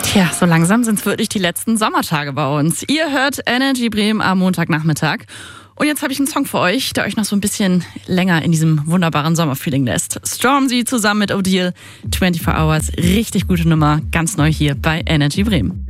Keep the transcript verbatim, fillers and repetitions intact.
Tja, so langsam sind es wirklich die letzten Sommertage bei uns. Ihr hört Energy Bremen am Montagnachmittag. Und jetzt habe ich einen Song für euch, der euch noch so ein bisschen länger in diesem wunderbaren Sommerfeeling lässt. Stormzy zusammen mit Odile, vierundzwanzig Hours, richtig gute Nummer, ganz neu hier bei Energy Bremen.